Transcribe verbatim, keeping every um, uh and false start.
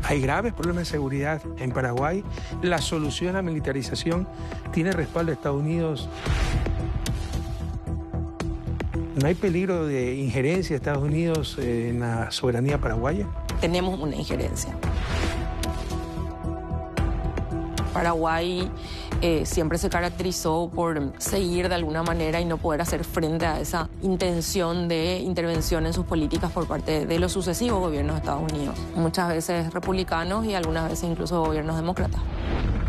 Hay graves problemas de seguridad en Paraguay. La solución a la militarización tiene respaldo de Estados Unidos. ¿No hay peligro de injerencia de Estados Unidos en la soberanía paraguaya? Tenemos una injerencia. Paraguay eh, siempre se caracterizó por seguir de alguna manera y no poder hacer frente a esa intención de intervención en sus políticas por parte de los sucesivos gobiernos de Estados Unidos. Muchas veces republicanos y algunas veces incluso gobiernos demócratas.